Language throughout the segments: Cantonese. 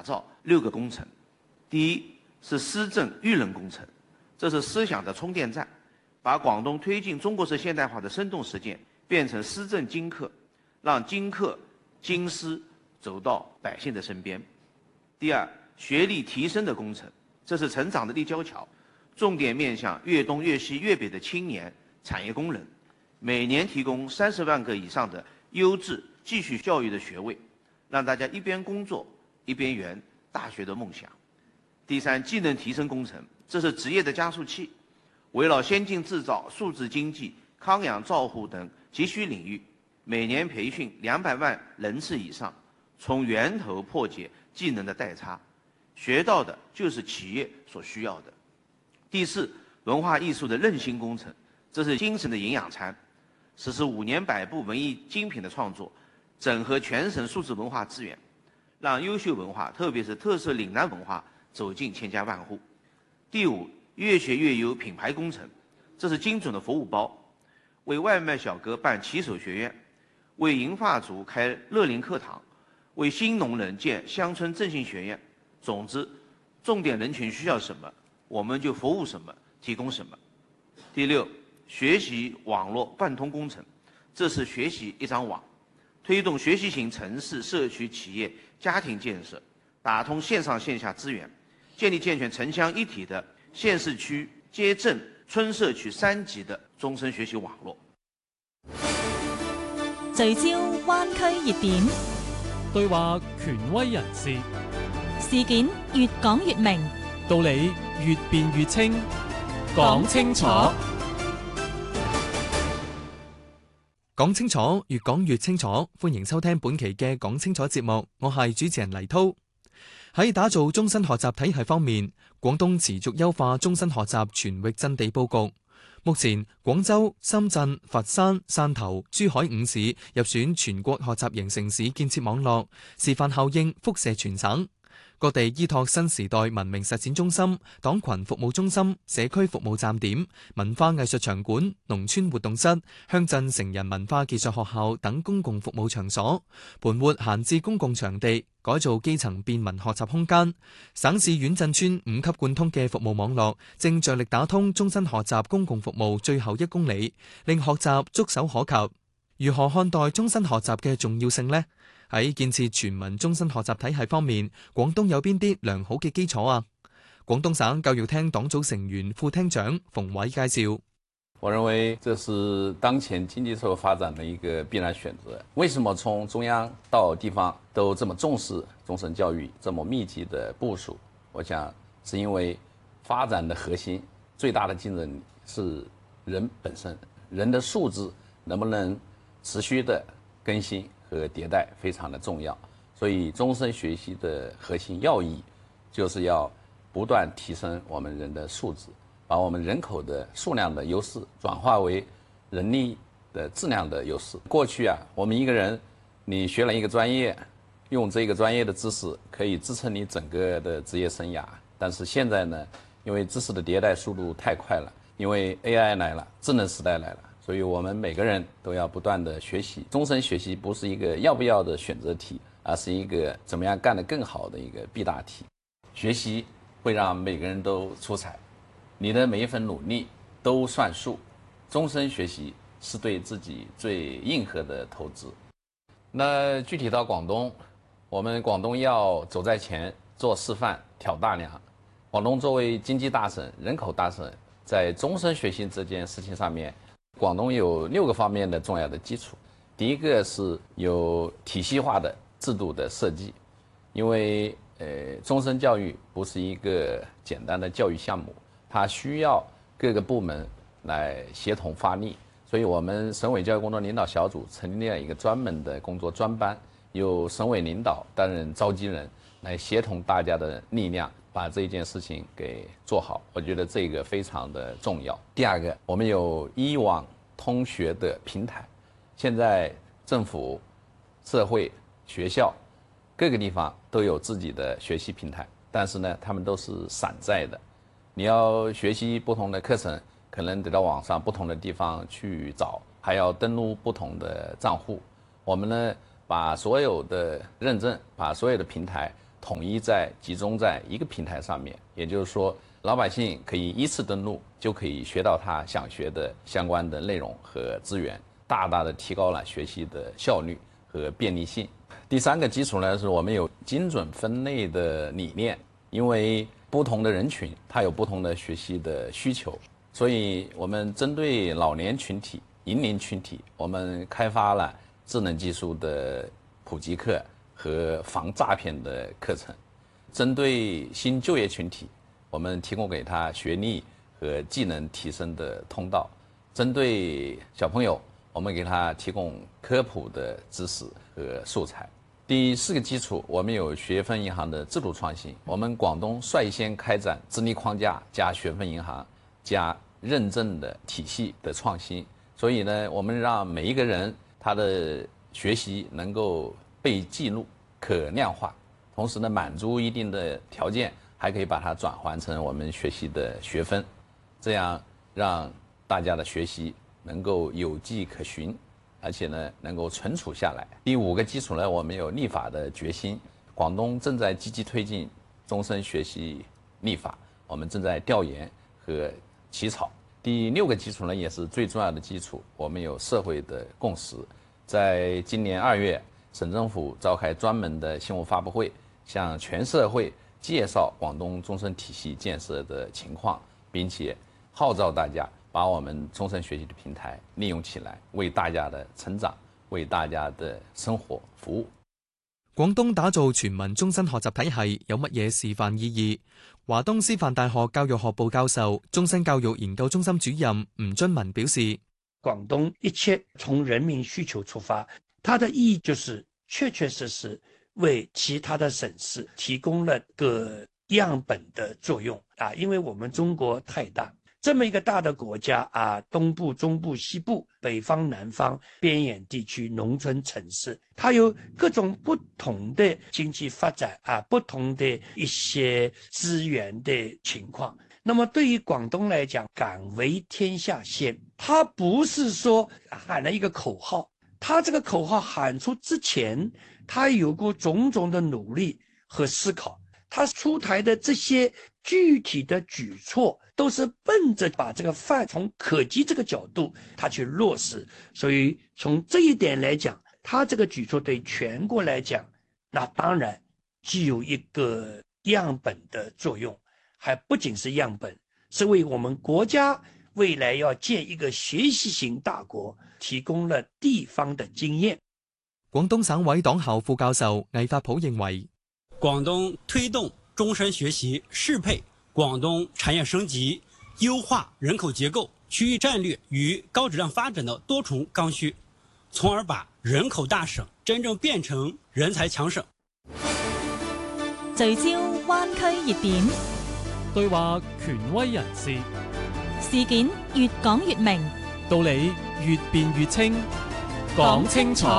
造6个工程。第一是思政育人工程，这是思想的充电站，把广东推进中国式现代化的生动实践变成思政精课，让精课经思走到百姓的身边。第二，学历提升的工程，这是成长的立交桥，重点面向粤东、粤西、粤北的青年产业工人，每年提供30万个以上的优质继续教育的学位，让大家一边工作一边圆大学的梦想。第三，技能提升工程，这是职业的加速器，围绕先进制造、数字经济、康养照护等急需领域，每年培训200万人次以上，从源头破解技能的代差，学到的就是企业所需要的。第四，文化艺术的韧性工程，这是精神的营养餐，实施5年100部文艺精品的创作，整合全省数字文化资源，让优秀文化，特别是特色岭南文化走进千家万户。第五，越学越优品牌工程，这是精准的服务包，为外卖小哥办骑手学院，为银发族开乐龄课堂，为新农人建乡村振兴学院。总之，重点人群需要什么，我们就服务什么，提供什么。第六，学习网络贯通工程，这是学习一张网，推动学习型城市、社区、企业、家庭建设，打通线上线下资源，建立健全城乡一体的县市区、街镇、村社区3级的终身学习网络。 聚焦灣區熱點， 對話權威人士， 事件越講越明， 道理越辯越清，講清楚。講清楚，越講越清楚。歡迎收聽本期嘅講清楚節目，我係主持人黎濤。喺打造終身學習體系方面，廣東持續優化終身學習全域陣地佈局。目前，廣州、深圳、佛山、汕頭、珠海5市入選全國學習型城市建設網絡，示範效應輻射全省。各地依託新時代文明實踐中心、黨群服務中心、社區服務站點、文化藝術場館、農村活動室、鄉鎮成人文化技術學校等公共服務場所，盤活閒置公共場地，改造基層便民學習空間。省市縣鎮村5級貫通嘅服務網絡，正着力打通終身學習公共服務最後1公里，令學習觸手可及。如何看待終身學習嘅重要性呢？喺建設全民終身學習體系方面，廣東有邊啲良好嘅基礎啊？廣東省教育廳黨組成員副廳長馮偉介紹。 我認為這是當前經濟社會發展的一個必然選擇。為什麼從中央到地方都這麼重視終身教育，這麼密集的部署？我想是因為發展的核心最大的競爭力是人本身，人的素質能不能持續的更新和迭代非常的重要，所以終身學習的核心要義就是要不斷提升我們人的素質，把我們人口的數量的優勢轉化為人力的質量的優勢。過去啊，我們一個人你學了一個專業，用這個專業的知識可以支撐你整個的職業生涯，但是現在呢，因為知識的迭代速度太快了，因為 AI 來了，智能時代來了，所以我們每個人都要不斷的學習。終身學習不是一個要不要的選擇題，而是一個怎麼樣幹得更好的一個必答題。學習會讓每個人都出彩，你的每一份努力都算數。終身學習是對自己最硬核的投資。那具體到廣東，我們廣東要走在前，做示範，挑大梁。廣東作為經濟大省、人口大省，在終身學習這件事情上面，廣東有6個方面的重要的基礎。第一個是有體系化的制度的設計，因為終身教育不是一個簡單的教育項目，它需要各個部門來協同發力，所以我們省委教育工作領導小組成立了一個專門的工作專班，由省委領導擔任召集人，來協同大家的力量，把這件事情給做好。我覺得這個非常的重要。第二個，我們有一網通學的平台，現在政府、社會、學校各個地方都有自己的學習平台，但是呢，他們都是散在的。你要學習不同的課程，可能得到網上不同的地方去找，還要登錄不同的賬戶。我們呢，把所有的認證，把所有的平台统一集中在一个平台上面，也就是说，老百姓可以依次登录，就可以学到他想学的相关的内容和资源，大大的提高了学习的效率和便利性。第三个基础呢，是我们有精准分类的理念，因为不同的人群他有不同的学习的需求，所以我们针对老年群体、银龄群体，我们开发了智能技术的普及课和防诈骗的课程。针对新就业群体，我们提供给他学历和技能提升的通道。针对小朋友，我们给他提供科普的知识和素材。第四个基础，我们有学分银行的制度创新。我们广东率先开展资历框架加学分银行加认证的体系的创新。所以呢，我们让每一个人他的学习能够被记录、可量化，同时呢，满足一定的条件，还可以把它转换成我们学习的学分，这样让大家的学习能够有迹可循，而且呢能够存储下来。第五个基础呢，我们有立法的决心。广东正在积极推进终身学习立法，我们正在调研和起草。第六个基础呢，也是最重要的基础，我们有社会的共识。在今年2月，省政府召开专门的新闻发布会，向全社会介绍广东终身体系建设的情况，并且号召大家把我们终身学习的平台利用起来，为大家的成長、為大家的生活服務。 廣東打造全民終身學習體系有乜嘢示範意義？華東師範大學教育學部教授、終身教育研究中心主任吳津文表示： 廣東一切從人民需求出發，它的意義就是確確實實為其他的省市提供了個樣本的作用啊！因為我們中國太大。這麼一個大的國家啊，東部、中部、西部、北方、南方、邊遠地區、農村、城市，它有各種不同的經濟發展啊，不同的一些資源的情況。那麼對於廣東來講，敢為天下先，它不是說喊了一個口號，它這個口號喊出之前，它有過種種的努力和思考，它出台的這些具體的舉措都是奔着把這個飯從可及這個角度它去落實，所以從這一點來講，它這個舉措對全國來講，那當然具有一個樣本的作用，還不僅是樣本，是為我們國家未來要建一個學習型大國提供了地方的經驗。 廣東省委黨校副教授魏發普認為， 廣東推動終身學習適配廣東產業升級、優化人口結構、區域戰略與高質量發展的多重剛需，從而把人口大省真正變成人才強省。 聚焦灣區熱點， 對話權威人士， 事件越講越明， 道理越辯越清，講清楚。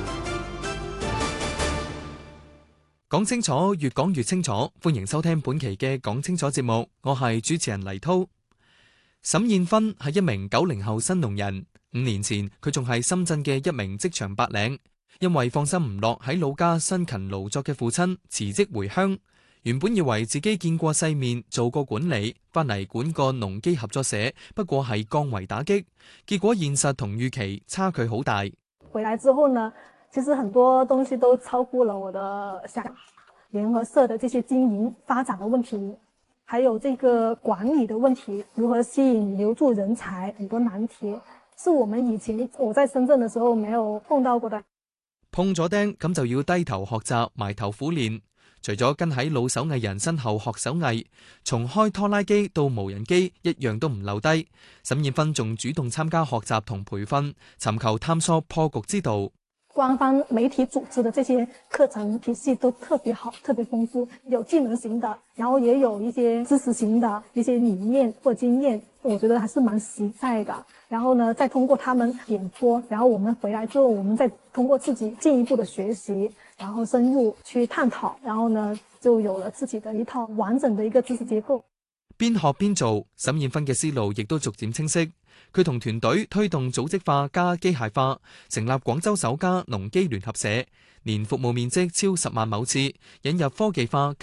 講清楚，越講越清楚。歡迎收聽本期嘅講清楚節目，我係主持人黎濤。沈燕芬係一名90後新農人，5年前佢仲係深圳嘅一名職場白領，因為放心唔落喺老家辛勤勞作嘅父親，辭職回鄉。原本以為自己見過世面，做過管理，翻嚟管個農機合作社，不過係降維打擊，結果現實同預期差距好大。 回來之後呢，其實很多東西都超乎了我的想法，聯合社的這些經營發展的問題，還有這個管理的問題，如何吸引留住人才，很多難題是我們以前我在深圳的時候沒有碰到過的。 碰咗釘咁就要低頭學習，埋頭苦練。除咗跟喺老手藝人身後學手藝，從開拖拉機到無人機一樣都唔留低。沈燕芬仲主動參加學習同培訓，尋求探索破局之道。 官方媒體組織的這些課程體系都特別好，特別豐富，有技能型的，然後也有一些知識型的一些理念或經驗，我覺得還是蠻實在的。然後呢，再通過他們點撥，然後我們回來之後，我們再通過自己進一步的學習，然後深入去探討，然後呢，就有了自己的一套完整的一個知識結構。 邊學邊做，沈燕芬嘅思路亦都逐漸清晰。佢同團隊推動組織化加機械化，成立廣州首家農機聯合社，年服務面積超10萬畝次，引入科技化